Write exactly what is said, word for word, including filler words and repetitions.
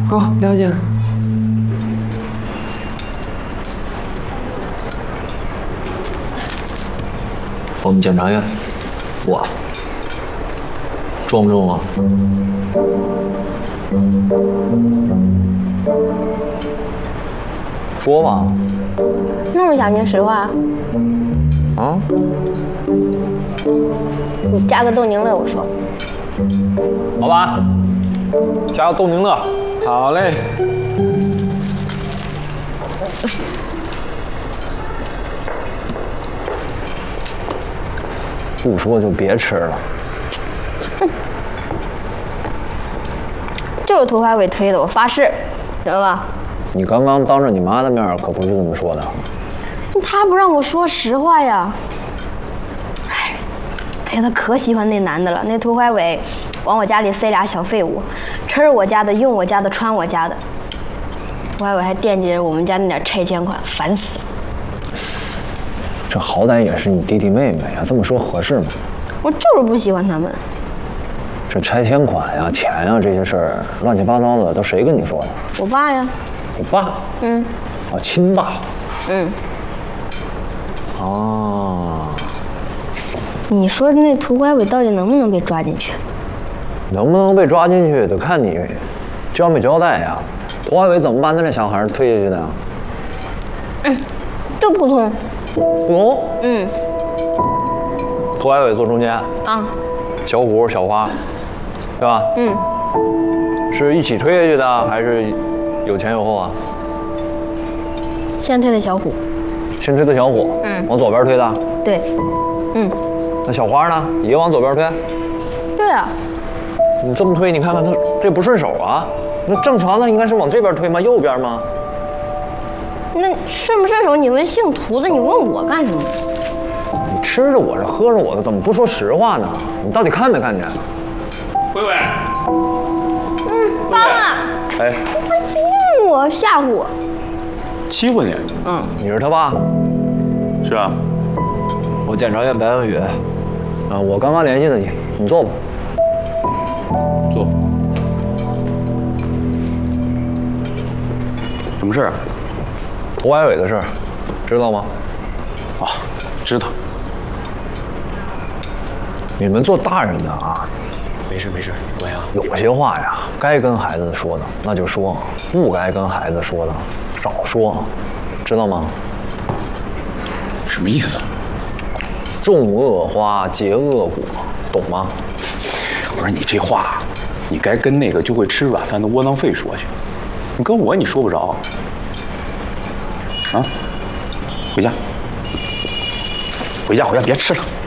好，了解。我们检察院，我重不重啊？说吧。 那么想听实话？ 啊？ 你加个豆宁乐，我说。 好吧，加个豆宁乐。好嘞。不说就别吃了。 哼，就是涂怀伟推的，我发誓，行了吧？ 你刚刚当着你妈的面可不是这么说的。 他不让我说实话呀。哎，哎呀，他可喜欢那男的了，那涂怀伟，往我家里塞俩小废物，吃我家的，用我家的，穿我家的。涂怀伟还惦记着我们家那点拆迁款，烦死了。 这好歹也是你弟弟妹妹呀，这么说合适吗？ 我就是不喜欢他们。 这拆迁款呀、钱呀这些事儿，乱七八糟的，都谁跟你说的？ 我爸呀。 你爸？ 嗯。 哦，亲爸。 嗯。 哦。 你说的那涂怀伟到底能不能被抓进去？ 能不能被抓进去，得看你交没交代呀。涂怀伟怎么把那小孩推下去的呀？ 嗯，都不通。 不通？ 嗯。 涂怀伟坐中间。啊。小虎、小花，对吧？嗯。是一起推下去的，还是有前有后啊？ 先推的小虎。 先推的小虎。嗯。往左边推的。 对。嗯。 那小花呢？也往左边推。 对啊。 你这么推，你看看它这不顺手啊？那正常的应该是往这边推吗？右边吗？ 那顺不顺手？你问姓涂的，你问我干什么？ 你吃着我的，喝着我的，怎么不说实话呢？你到底看没看见？ 慧慧。 嗯，爸爸。 哎。 他欺负我，吓唬我。 欺负你？ 嗯，你是他爸？ 是啊。 我检察院白文宇。啊，我刚刚联系的你，你坐吧。 坐。什么事啊？ 涂怀伟的事，知道吗？ 啊，知道。 你们做大人的啊， 没事没事，我呀， 有些话呀，该跟孩子说的那就说，不该跟孩子说的少说，知道吗？ 什么意思？ 种恶花结恶果，懂吗？ 我说你这话，你该跟那个就会吃软饭的窝囊废说去，你跟我你说不着。啊，回家，回家，回家，别吃了。